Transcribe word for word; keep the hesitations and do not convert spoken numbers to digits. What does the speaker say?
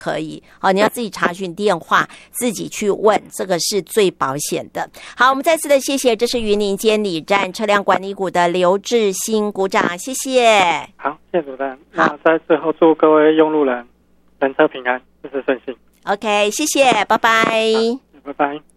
可以。好，你要自己查询电话，自己去问，这个是最保险的。好，我们再次的谢谢，这是云林监理站车辆管理股的刘志兴股长，谢谢。 好，谢谢主任。那在最后祝各位用路人人车平安，事事顺心。 OK， 谢谢，拜拜。 拜拜。